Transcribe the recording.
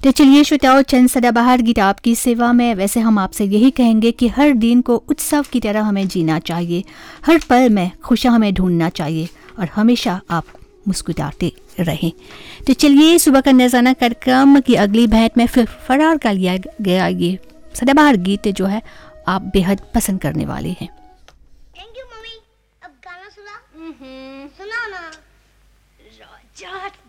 तो चलिए श्रोताओं, चंद सदाबहार गीत आपकी सेवा में। वैसे हम आपसे यही कहेंगे कि हर दिन को उत्सव की तरह हमें जीना चाहिए, हर पल में खुशियाँ हमें ढूंढना चाहिए और हमेशा आप मुस्कुराते रहें। तो चलिए सुबह का नजाना कार्यक्रम की अगली भेंट में फिर फरार कर लिया गया ये सदाबहार गीत जो है आप बेहद पसंद करने वाले हैं। Thank you mummy. अब गाना सुना सुनाओ ना।